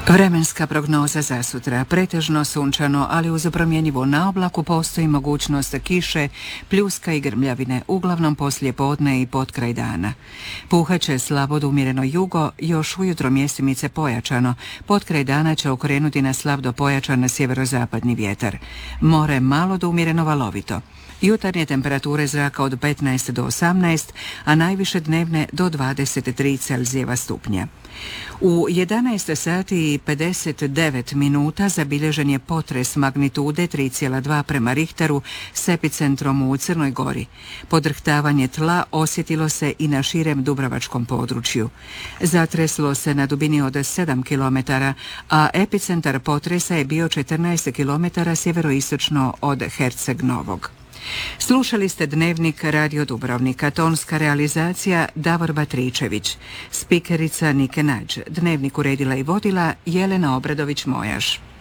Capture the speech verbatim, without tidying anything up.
Vremenska prognoza za sutra. Pretežno sunčano, ali uz promjenjivu naoblaku postoji mogućnost kiše, pljuska i grmljavine, uglavnom poslije podne i potkraj dana. Puhaće slabo do umjereno jugo, još ujutro mjestimice pojačano. Potkraj dana će okrenuti na slab do pojačan sjeverozapadni vjetar. More malo do umjereno valovito. Jutarnje temperature zraka od petnaest do osamnaest, a najviše dnevne do dvadeset tri Celzijeva stupnja. U jedanaest sati i pedeset devet minuta zabilježen je potres magnitude tri zarez dva prema Richteru s epicentrom u Crnoj Gori. Podrhtavanje tla osjetilo se i na širem dubrovačkom području. Zatreslo se na dubini od sedam kilometara, a epicentar potresa je bio četrnaest kilometara sjeveroistočno od Herceg Novog. Slušali ste Dnevnik Radio Dubrovnika, tonska realizacija Davor Batričević, spikerica Nike Nađ, Dnevnik uredila i vodila Jelena Obradović-Mojaš.